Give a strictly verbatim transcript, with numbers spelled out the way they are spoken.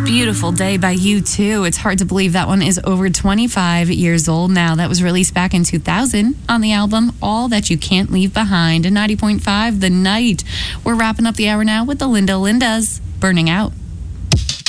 Beautiful Day by U two. It's hard to believe that one is over twenty-five years old now. That was released back in two thousand on the album All That You Can't Leave Behind. And ninety point five The Night. We're wrapping up the hour now with the Linda Lindas, Burning Out.